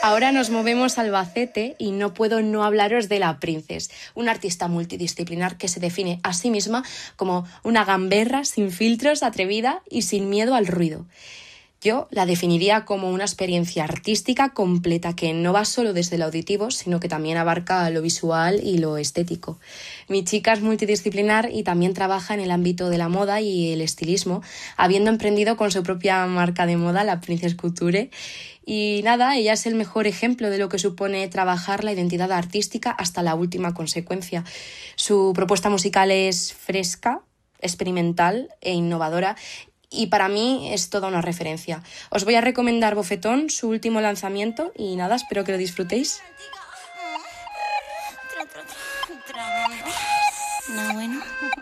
Ahora nos movemos a Albacete y no puedo no hablaros de La Princess, una artista multidisciplinar que se define a sí misma como una gamberra sin filtros, atrevida y sin miedo al ruido. Yo la definiría como una experiencia artística completa que no va solo desde lo auditivo, sino que también abarca lo visual y lo estético. Mi chica es multidisciplinar y también trabaja en el ámbito de la moda y el estilismo, habiendo emprendido con su propia marca de moda, la Princess Couture. Y nada, ella es el mejor ejemplo de lo que supone trabajar la identidad artística hasta la última consecuencia. Su propuesta musical es fresca, experimental e innovadora y para mí es toda una referencia. Os voy a recomendar Bofetón, su último lanzamiento, y nada, espero que lo disfrutéis. No, bueno.